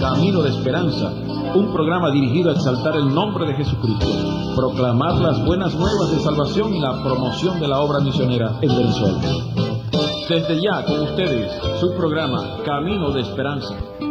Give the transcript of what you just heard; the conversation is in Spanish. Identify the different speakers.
Speaker 1: Camino de Esperanza, un programa dirigido a exaltar el nombre de Jesucristo, proclamar las buenas nuevas de salvación y la promoción de la obra misionera en Venezuela. Desde ya con ustedes, su programa Camino de Esperanza.